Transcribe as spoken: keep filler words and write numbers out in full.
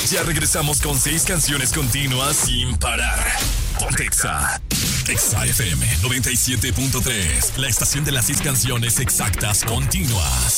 Ya regresamos con seis canciones continuas sin parar. Ponte Exa. Exa F M noventa y siete punto tres. La estación de las seis canciones exactas continuas.